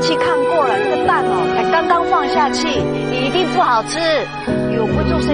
气看过了，这个蛋哦才刚刚放下去，一定不好吃。有不就是